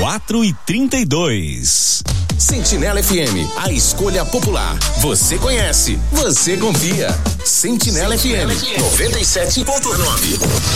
4h32. Sentinela FM, a escolha popular. Você conhece, você confia. Sentinela FM 97.9.